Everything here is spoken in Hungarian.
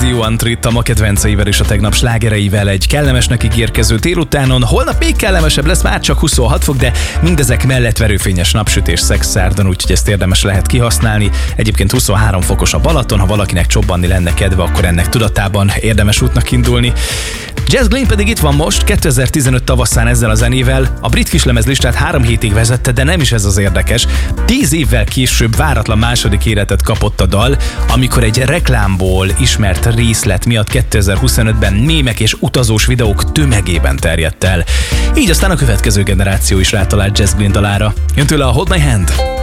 Johan Tritt a ma kedvenceivel és a tegnap slágereivel egy kellemesnek ígérkező télutánon. Holnap még kellemesebb lesz, már csak 26 fok, de mindezek mellett verőfényes napsütés Szexárdon, úgyhogy ezt érdemes lehet kihasználni. Egyébként 23 fokos a Balaton, ha valakinek csobbanni lenne kedve, akkor ennek tudatában érdemes útnak indulni. Jess Glynne pedig itt van most, 2015 tavaszán ezzel a zenével. A brit kislemez listát 3 hétig vezette, de nem is ez az érdekes. 10 évvel később váratlan második életet kapott a dal, amikor egy reklámból ismert részlet miatt 2025-ben mémek és utazós videók tömegében terjedt el. Így aztán a következő generáció is rátalált Jess Glynne dalára. Jön tőle a Hold My Hand.